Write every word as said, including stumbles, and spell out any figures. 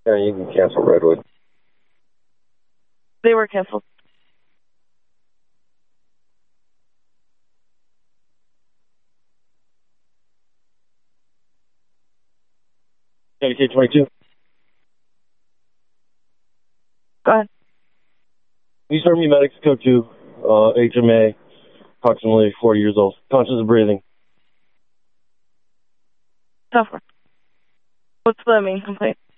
Yeah, you can cancel Redwood. They were canceled. K K twenty-two. Go ahead. These are me medics, code two, uh, H M A, approximately forty years old, conscious of breathing. Tougher. What's the main complaint?